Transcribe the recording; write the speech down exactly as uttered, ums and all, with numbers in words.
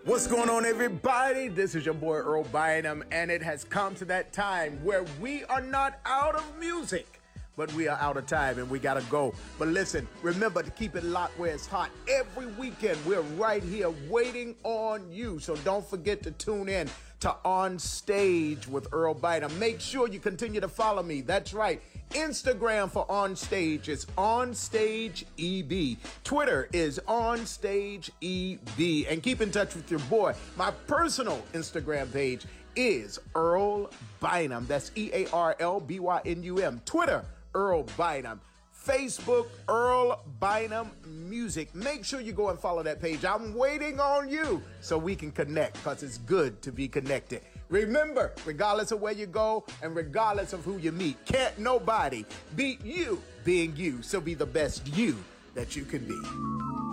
What's going on, everybody? This is your boy Earl Bynum, and it has come to that time where we are not out of music, but we are out of time and we gotta go. But listen, remember to keep it locked where it's hot. Every weekend, we're right here waiting on you. So don't forget to tune in to On Stage with Earl Bynum. Make sure you continue to follow me. That's right. Instagram for On Stage is On Stage E B. Twitter is On Stage E B. And keep in touch with your boy. My personal Instagram page is Earl Bynum. That's E A R L B Y N U M. Twitter, Earl Bynum. Facebook, Earl Bynum Music. Make sure you go and follow that page. I'm waiting on you so we can connect, because it's good to be connected. Remember, regardless of where you go and regardless of who you meet, can't nobody beat you being you. So be the best you that you can be.